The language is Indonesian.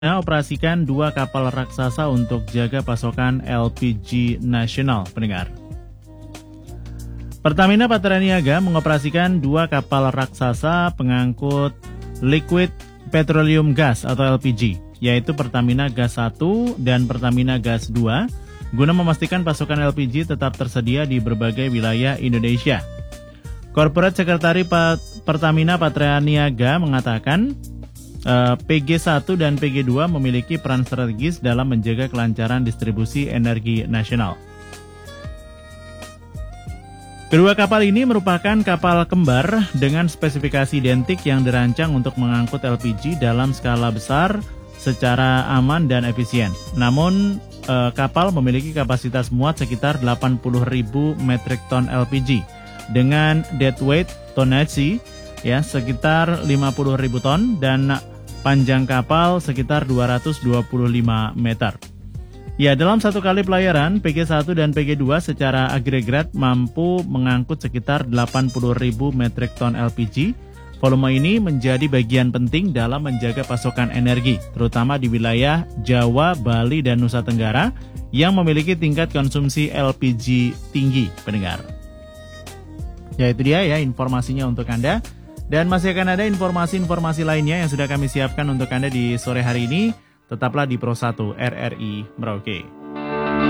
operasikan 2 kapal raksasa untuk jaga pasokan LPG nasional, pendengar. Pertamina Patraniaga mengoperasikan 2 kapal raksasa pengangkut liquid petroleum gas atau LPG, yaitu Pertamina Gas 1 dan Pertamina Gas 2, guna memastikan pasokan LPG tetap tersedia di berbagai wilayah Indonesia. Corporate Sekretari Pertamina Patraniaga mengatakan PG1 dan PG2 memiliki peran strategis dalam menjaga kelancaran distribusi energi nasional. Kedua kapal ini merupakan kapal kembar dengan spesifikasi identik yang dirancang untuk mengangkut LPG dalam skala besar secara aman dan efisien. Namun, kapal memiliki kapasitas muat sekitar 80.000 metrik ton LPG dengan deadweight tonnage sekitar 50.000 ton dan panjang kapal sekitar 225 meter. Dalam satu kali pelayaran, PG1 dan PG2 secara agregat mampu mengangkut sekitar 80.000 metrik ton LPG. Volume ini menjadi bagian penting dalam menjaga pasokan energi, terutama di wilayah Jawa, Bali, dan Nusa Tenggara yang memiliki tingkat konsumsi LPG tinggi, pendengar. Itu dia informasinya untuk Anda. Dan masih akan ada informasi-informasi lainnya yang sudah kami siapkan untuk Anda di sore hari ini. Tetaplah di Pro 1 RRI Merauke.